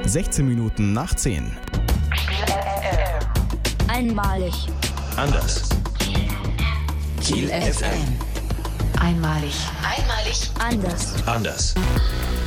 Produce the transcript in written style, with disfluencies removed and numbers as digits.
16 Minuten nach 10. Einmalig. Anders. Kiel FM. Einmalig. Anders. Anders.